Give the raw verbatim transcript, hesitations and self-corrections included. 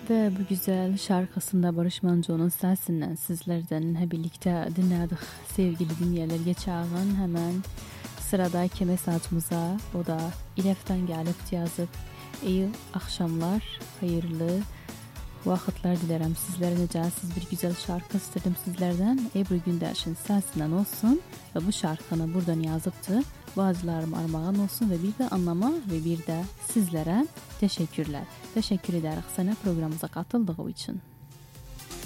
Ve bu güzel şarkısında Barış Manço'nun sesinden sizlerden birlikte dinledik sevgili dinleyenler. Geçağın hemen sıradaki mesajımıza, o da İlef'ten gelip yazıp iyi akşamlar, hayırlı vakitler dilerim sizlere. Necəsiz bir güzel şarkı istedim sizlerden. Ebru Gündeş'in sesinden olsun ve bu şarkını buradan yazıptı. Bazılarım armağan olsun ve bir de anlama ve bir de sizlere teşekkürler. Teşekkür ederim sana programımıza katıldığı için.